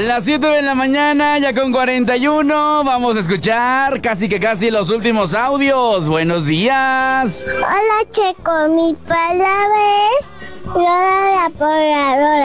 Las 7 de la mañana, ya con 41. Vamos a escuchar casi los últimos audios. Buenos días. Hola, Checo. Mi palabra es Lola la Pobladora.